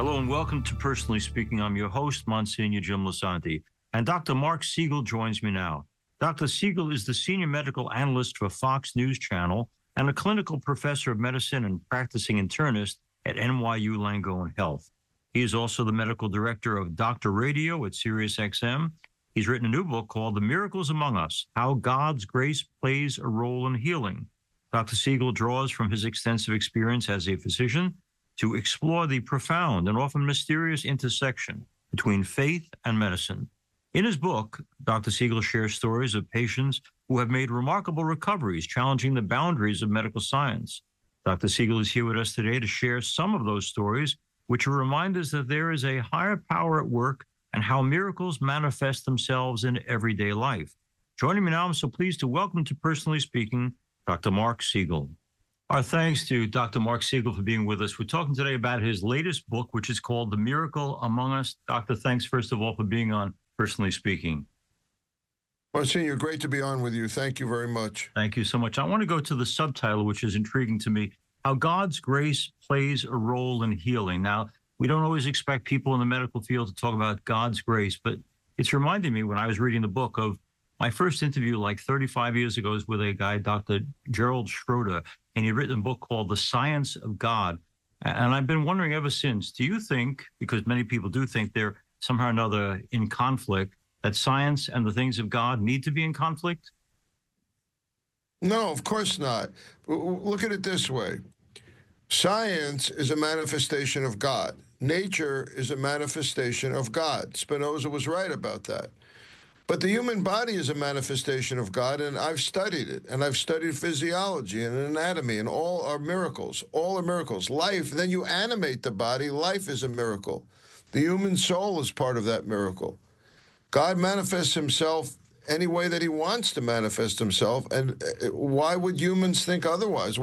Hello and welcome to Personally Speaking. I'm your host, Monsignor Jim Lisanti, and Dr. Mark Siegel joins me now. Dr. Siegel is the senior medical analyst for Fox News Channel and a clinical professor of medicine and practicing internist at NYU Langone Health. He is also the medical director of Dr. Radio at SiriusXM. He's written a new book called The Miracles Among Us: How God's Grace Plays a Role in Healing. Dr. Siegel draws from his extensive experience as a physician to explore the profound and often mysterious intersection between faith and medicine. In his book, Dr. Siegel shares stories of patients who have made remarkable recoveries, challenging the boundaries of medical science. Dr. Siegel is here with us today to share some of those stories, which are reminders that there is a higher power at work and how miracles manifest themselves in everyday life. Joining me now, I'm so pleased to welcome to Personally Speaking, Dr. Mark Siegel. Our thanks to Dr. Mark Siegel for being with us. We're talking today about his latest book, which is called The Miracle Among Us. Doctor, thanks first of all for being on Personally Speaking. Monsignor, great to be on with you. Thank you very much. Thank you so much. I want to go to the subtitle, which is intriguing to me: How God's Grace Plays a Role in Healing. Now, we don't always expect people in the medical field to talk about God's grace, but it's reminding me when I was reading the book of my first interview like 35 years ago was with a guy, Dr. Gerald Schroeder, and he'd written a book called The Science of God. And I've been wondering ever since, do you think, because many people do think they're somehow or another in conflict, that science and the things of God need to be in conflict? No, of course not. Look at it this way. Science is a manifestation of God. Nature is a manifestation of God. Spinoza was right about that. But the human body is a manifestation of God, and I've studied it, and I've studied physiology and anatomy, and all are miracles. All are miracles. Life, then you animate the body, life is a miracle. The human soul is part of that miracle. God manifests himself any way that he wants to manifest himself, and why would humans think otherwise?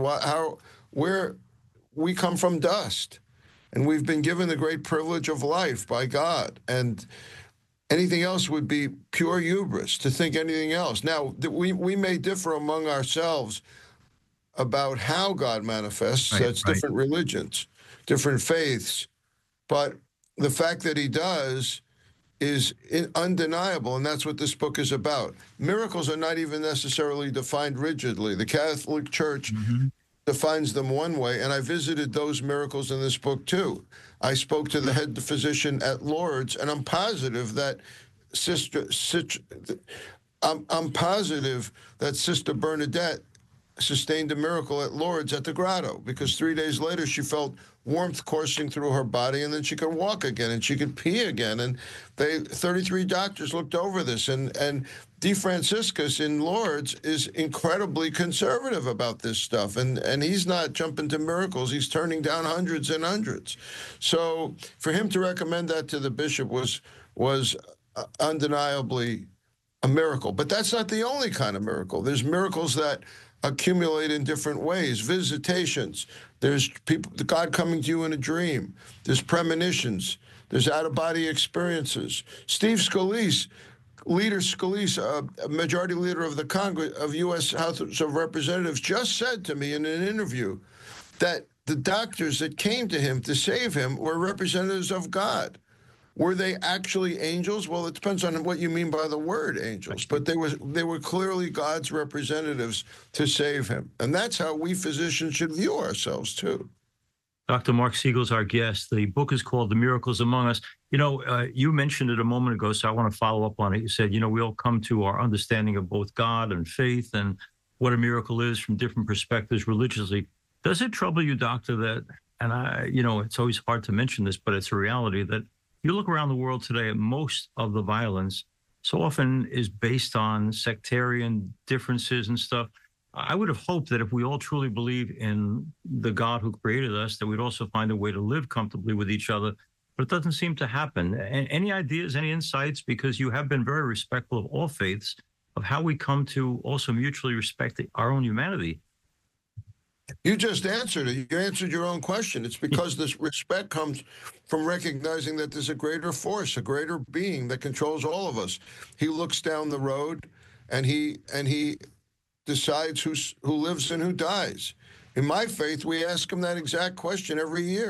We come from dust, and we've been given the great privilege of life by God, and anything else would be pure hubris to think anything else. Now, we may differ among ourselves about how God manifests. That's right. Different religions, different faiths. But the fact that he does is undeniable, and that's what this book is about. Miracles are not even necessarily defined rigidly. The Catholic Church defines them one way, and I visited those miracles in this book too. I spoke to the head physician at Lourdes, and I'm positive that Sister Bernadette sustained a miracle at Lourdes at the grotto, because 3 days later she felt warmth coursing through her body, and then she could walk again and she could pee again. And 33 doctors looked over this, and De Franciscus in Lourdes is incredibly conservative about this stuff, and he's not jumping to miracles. He's turning down hundreds and hundreds. So for him to recommend that to the bishop was undeniably a miracle. But that's not the only kind of miracle. There's miracles that accumulate in different ways. Visitations. There's God coming to you in a dream. There's premonitions. There's out-of-body experiences. Steve Scalise, a majority leader of the Congress of U.S. House of Representatives, just said to me in an interview that the doctors that came to him to save him were representatives of God. Were they actually angels? Well, it depends on what you mean by the word angels, but they were clearly God's representatives to save him. And that's how we physicians should view ourselves too. Dr. Mark Siegel is our guest. The book is called The Miracles Among Us. You know, you mentioned it a moment ago, so I want to follow up on it. You said, we all come to our understanding of both God and faith and what a miracle is from different perspectives religiously. Does it trouble you, doctor, that, and it's always hard to mention this, but it's a reality, that you look around the world today, most of the violence so often is based on sectarian differences and stuff. I would have hoped that if we all truly believe in the God who created us, that we'd also find a way to live comfortably with each other. But it doesn't seem to happen. Any ideas, any insights? Because you have been very respectful of all faiths, of how we come to also mutually respect our own humanity. You just answered it. You answered your own question. It's because this respect comes from recognizing that there's a greater force, a greater being that controls all of us. He looks down the road, and he decides who lives and who dies. In my faith, we ask him that exact question every year.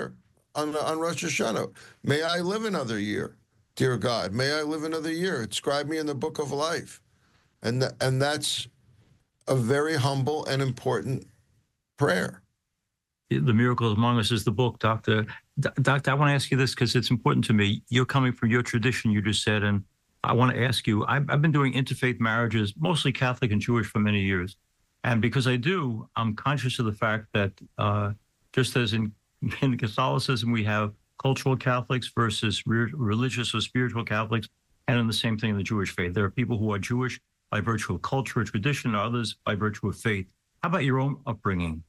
on Rosh Hashanah. May I live another year, dear God. May I live another year. Inscribe me in the book of life. And that's a very humble and important prayer. The Miracles Among Us is the book, Doctor. Doctor, I want to ask you this because it's important to me. You're coming from your tradition, you just said, and I want to ask you, I've been doing interfaith marriages, mostly Catholic and Jewish for many years. And because I do, I'm conscious of the fact that just as in Catholicism, we have cultural Catholics versus religious or spiritual Catholics, and in the same thing in the Jewish faith. There are people who are Jewish by virtue of culture or tradition, others by virtue of faith. How about your own upbringing?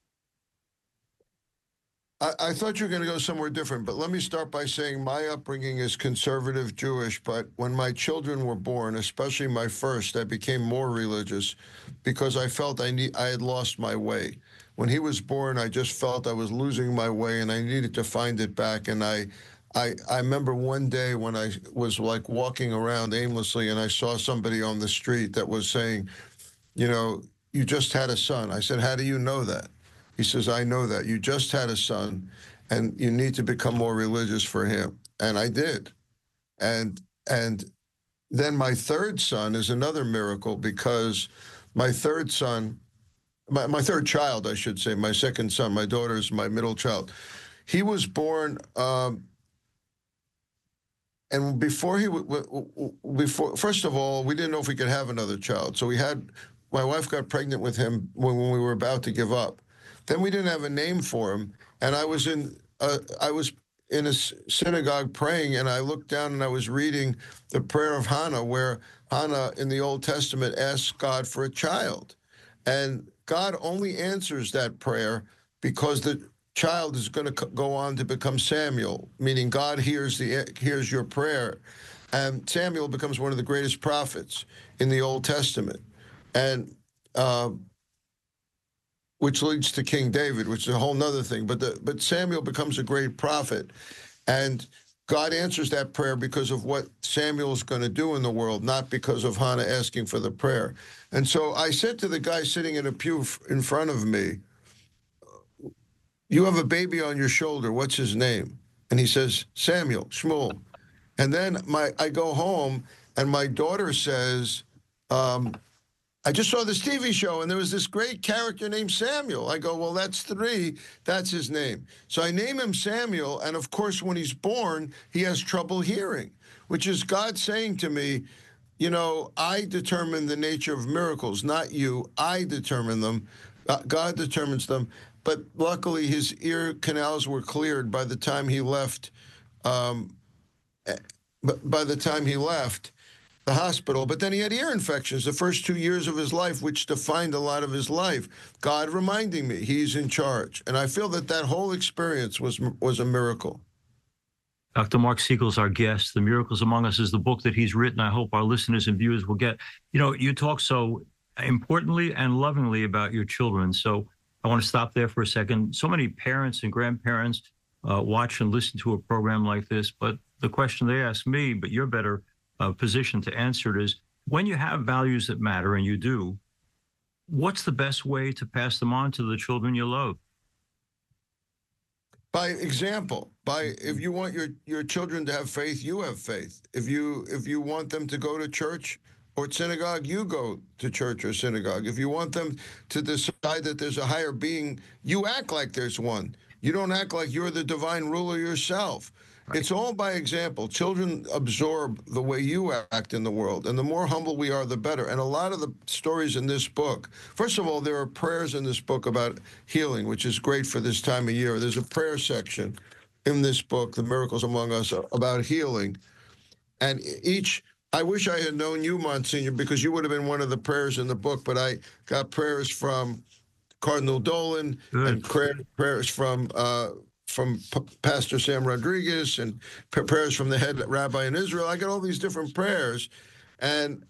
I thought you were going to go somewhere different, but let me start by saying my upbringing is conservative Jewish, but when my children were born, especially my first, I became more religious because I felt I had lost my way. When he was born, I just felt I was losing my way and I needed to find it back. And I remember one day when I was like walking around aimlessly and I saw somebody on the street that was saying, you know, you just had a son. I said, how do you know that? He says, I know that. You just had a son, and you need to become more religious for him. And I did. And then my third son is another miracle because my third son, my third child, I should say, my second son, my daughter is my middle child. He was born, and before first of all, we didn't know if we could have another child. So my wife got pregnant with him when we were about to give up. Then we didn't have a name for him, and I was in a synagogue praying, and I looked down and I was reading the prayer of Hannah, where Hannah in the Old Testament asks God for a child, and God only answers that prayer because the child is going to go on to become Samuel, meaning God hears your prayer, and Samuel becomes one of the greatest prophets in the Old Testament, and which leads to King David, which is a whole nother thing. But Samuel becomes a great prophet, and God answers that prayer because of what Samuel's going to do in the world, not because of Hannah asking for the prayer. And so I said to the guy sitting in a pew in front of me, you have a baby on your shoulder. What's his name? And he says, Samuel, Shmuel. And then I go home, and my daughter says, I just saw this TV show, and there was this great character named Samuel. I go, well, that's 3. That's his name. So I name him Samuel, and of course, when he's born, he has trouble hearing, which is God saying to me, you know, I determine the nature of miracles, not you. I determine them. God determines them. But luckily, his ear canals were cleared by the time he left. By the time he left the hospital, but then he had ear infections the first 2 years of his life, which defined a lot of his life. God reminding me he's in charge. And I feel that whole experience was a miracle. Dr. Mark Siegel is our guest. The Miracles Among Us is the book that he's written. I hope our listeners and viewers will get. You know, you talk so importantly and lovingly about your children. So I want to stop there for a second. So many parents and grandparents watch and listen to a program like this, but the question they ask me, but you're better position to answer it, is when you have values that matter, and you do, what's the best way to pass them on to the children you love? By example. If you want your children to have faith, you have faith. If you want them to go to church or synagogue, you go to church or synagogue. If you want them to decide that there's a higher being, you act like there's one. You don't act like you're the divine ruler yourself. Right. It's all by example. Children absorb the way you act in the world, and the more humble we are, the better. And a lot of the stories in this book, first of all, there are prayers in this book about healing, which is great for this time of year. There's a prayer section in this book, The Miracles Among Us, about healing. And I wish I had known you, Monsignor, because you would have been one of the prayers in the book, but I got prayers from Cardinal Dolan and prayers from Pastor Sam Rodriguez and prayers from the head rabbi in Israel. I got all these different prayers, and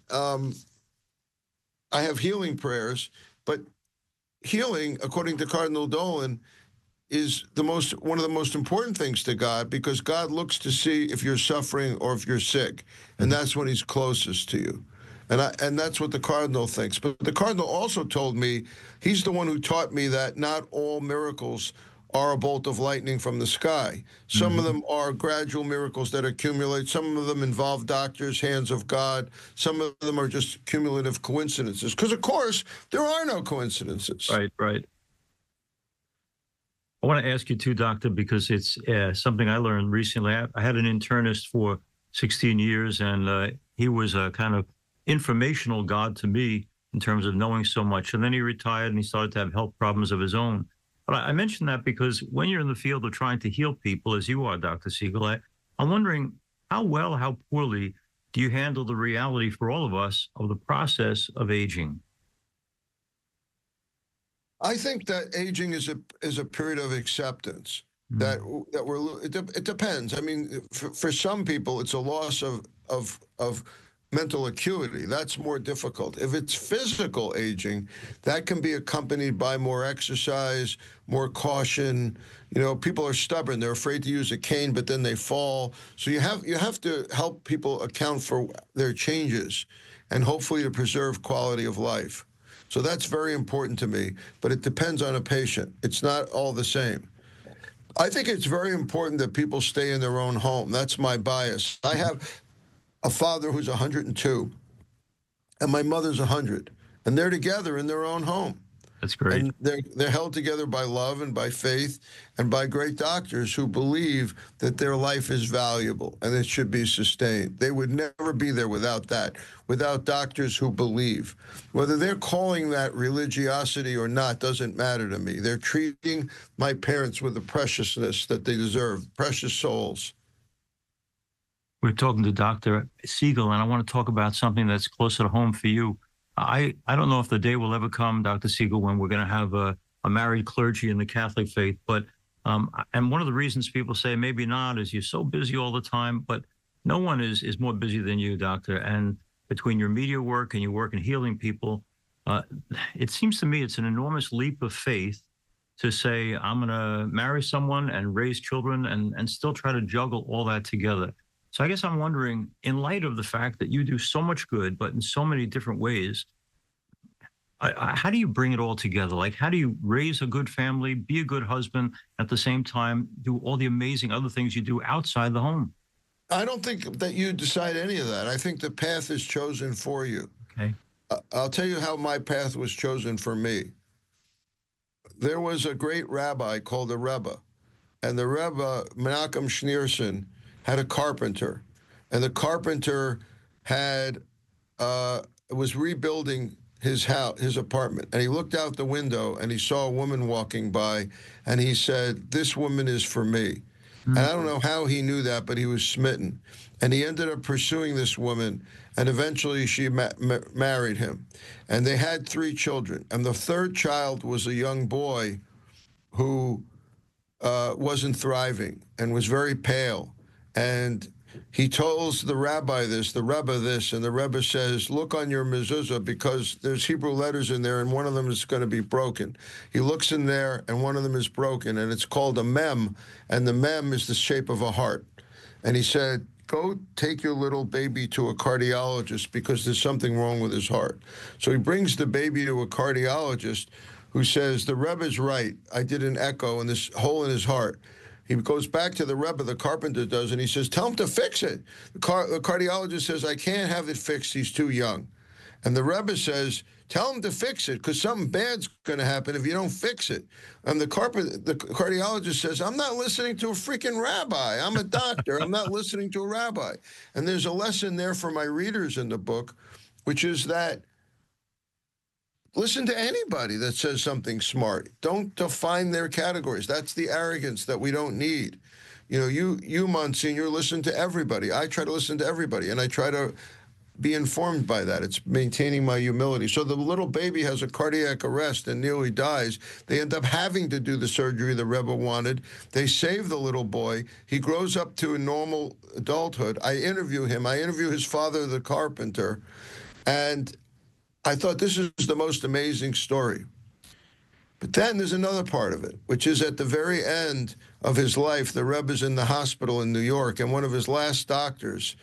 I have healing prayers, but healing, according to Cardinal Dolan, is one of the most important things to God, because God looks to see if you're suffering or if you're sick, and that's when he's closest to you. And that's what the Cardinal thinks. But the Cardinal also told me, he's the one who taught me that not all miracles are a bolt of lightning from the sky. Some of them are gradual miracles that accumulate. Some of them involve doctors, hands of God. Some of them are just cumulative coincidences. Because, of course, there are no coincidences. Right, right. I want to ask you too, Doctor, because it's something I learned recently. I had an internist for 16 years, and he was a kind of informational god to me in terms of knowing so much. And then he retired and he started to have health problems of his own. But I mention that because when you're in the field of trying to heal people, as you are, Dr. Siegel, I'm wondering how well, how poorly do you handle the reality for all of us of the process of aging? I think that aging is a period of acceptance. That it depends. I mean, for some people, it's a loss of mental acuity. That's more difficult. If it's physical aging, that can be accompanied by more exercise, more caution. You know, people are stubborn. They're afraid to use a cane, but then they fall. So you have to help people account for their changes and hopefully to preserve quality of life. So that's very important to me, but it depends on a patient. It's not all the same. I think it's very important that people stay in their own home. That's my bias. I have a father who's 102, and my mother's 100, and they're together in their own home. That's great. And they're held together by love and by faith and by great doctors who believe that their life is valuable and it should be sustained. They would never be there without that, without doctors who believe. Whether they're calling that religiosity or not doesn't matter to me. They're treating my parents with the preciousness that they deserve, precious souls. We're talking to Dr. Siegel, and I want to talk about something that's closer to home for you. I don't know if the day will ever come, Dr. Siegel, when we're going to have a married clergy in the Catholic faith. But and one of the reasons people say maybe not is you're so busy all the time. But no one is more busy than you, Doctor. And between your media work and your work in healing people, it seems to me it's an enormous leap of faith to say I'm going to marry someone and raise children and still try to juggle all that together. So I guess I'm wondering, in light of the fact that you do so much good, but in so many different ways, how do you bring it all together? Like, how do you raise a good family, be a good husband, at the same time do all the amazing other things you do outside the home? I don't think that you decide any of that. I think the path is chosen for you. Okay. I'll tell you how my path was chosen for me. There was a great rabbi called the Rebbe, and the Rebbe, Menachem Schneerson, had a carpenter, and the carpenter was rebuilding his house, his apartment, and he looked out the window and he saw a woman walking by, and he said, "This woman is for me." And I don't know how he knew that, but he was smitten, and he ended up pursuing this woman, and eventually she married him, and they had 3 children, and the third child was a young boy who wasn't thriving and was very pale. And he tells the rabbi this, the Rebbe this, and the Rebbe says, look on your mezuzah because there's Hebrew letters in there and one of them is going to be broken. He looks in there and one of them is broken and it's called a mem, and the mem is the shape of a heart. And he said, go take your little baby to a cardiologist because there's something wrong with his heart. So he brings the baby to a cardiologist who says, the Rebbe's right. I did an echo and this hole in his heart. He goes back to the Rebbe, the carpenter does, and he says, tell him to fix it. The cardiologist says, I can't have it fixed. He's too young. And the Rebbe says, tell him to fix it because something bad's going to happen if you don't fix it. And the cardiologist says, I'm not listening to a freaking rabbi. I'm a doctor. I'm not listening to a rabbi. And there's a lesson there for my readers in the book, which is that listen to anybody that says something smart. Don't define their categories. That's the arrogance that we don't need. You know, you Monsignor, listen to everybody. I try to listen to everybody, and I try to be informed by that. It's maintaining my humility. So the little baby has a cardiac arrest and nearly dies. They end up having to do the surgery the Rebbe wanted. They save the little boy. He grows up to a normal adulthood. I interview him. I interview his father, the carpenter, and I thought this is the most amazing story. But then there's another part of it, which is at the very end of his life, the Rebbe's in the hospital in New York, and one of his last doctors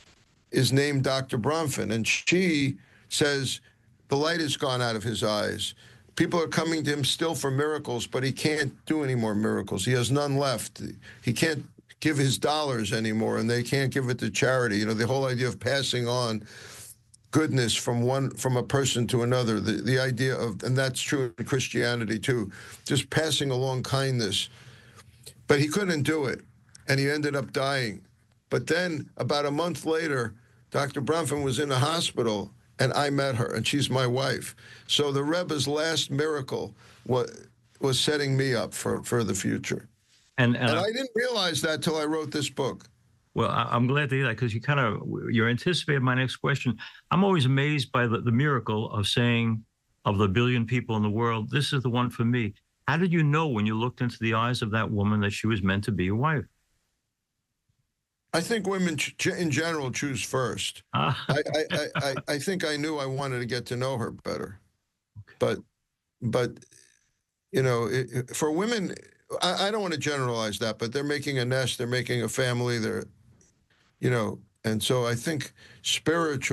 is named Dr. Bronfman, and she says the light has gone out of his eyes. People are coming to him still for miracles, but he can't do any more miracles. He has none left. He can't give his dollars anymore, and they can't give it to charity. You know, the whole idea of passing on goodness from a person to another, the idea of, and that's true in Christianity too, just passing along kindness. But he couldn't do it, and he ended up dying. But then about a month later, Dr. Bronfen was in the hospital, and I met her, and she's my wife. So the Rebbe's last miracle was setting me up for the future. And I didn't realize that till I wrote this book. Well, I'm glad to hear that, because you're anticipating my next question. I'm always amazed by the miracle of saying, of the billion people in the world, this is the one for me. How did you know when you looked into the eyes of that woman that she was meant to be your wife? I think women in general choose first. I think I knew I wanted to get to know her better. Okay. But you know, for women, I don't want to generalize that, but they're making a nest, they're making a family, they're, you know, and so I think spiritual